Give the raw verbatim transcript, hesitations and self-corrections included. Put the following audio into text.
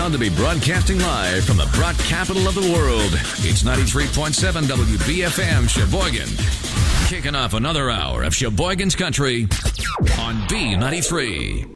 proud to be broadcasting live from the brat capital of the world. It's ninety-three point seven W B F M Sheboygan. Kicking off another hour of Sheboygan's Country on B ninety-three.